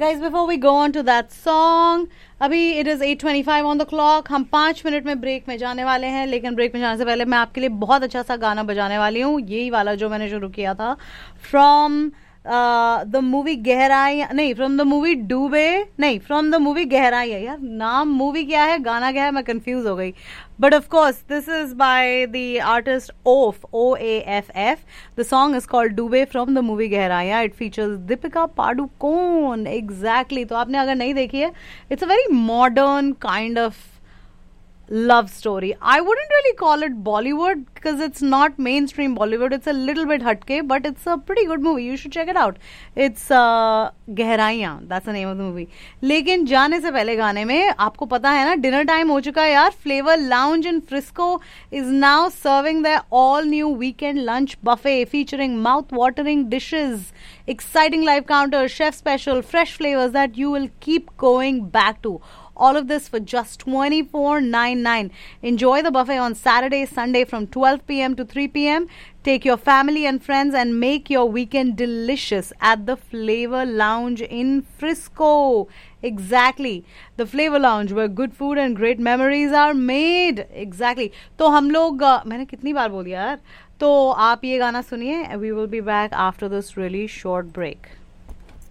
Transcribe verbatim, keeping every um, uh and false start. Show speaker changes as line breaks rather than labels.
Guys, before we go on to that song, अभी it is eight twenty-five on the clock. हम पाँच minute में break में जाने वाले हैं, लेकिन ब्रेक में जाने से पहले मैं आपके लिए बहुत अच्छा सा गाना बजाने वाली हूँ. यही वाला जो मैंने शुरू किया था फ्रॉम द मूवी गहराई, नहीं फ्रॉम द मूवी डूबे, नहीं फ्रॉम द मूवी गहराई है यार. नाम मूवी क्या है, गाना क्या है, मैं कंफ्यूज हो गई. But of course, this is by the artist Oaf, O A F F. The song is called Dube from the movie Gehraiya. It features Deepika Padukone. Exactly. तो आपने अगर नहीं देखी है, it's a very modern kind of love story. I wouldn't really call it Bollywood because it's not mainstream Bollywood. It's a little bit hatke, but it's a pretty good movie. You should check it out. It's uh, Gehraiya. That's the name of the movie. लेकिन जाने से पहले गाने में आपको पता है ना, डिनर टाइम हो चुका है यार. Flavor Lounge in Frisco is now serving their all new weekend lunch buffet featuring mouth-watering dishes, exciting live counters, chef special, fresh flavors that you will keep going back to. All of this for just twenty-four ninety-nine. Enjoy the buffet on Saturday, Sunday from twelve p.m. to three p.m. Take your family and friends and make your weekend delicious at the Flavor Lounge in Frisco. Exactly. The Flavor Lounge where good food and great memories are made. Exactly. तो हम लोग uh, मैंने कितनी बार बोल दिया यार. तो आप ये गाना सुनिए. We will be back after this really short break.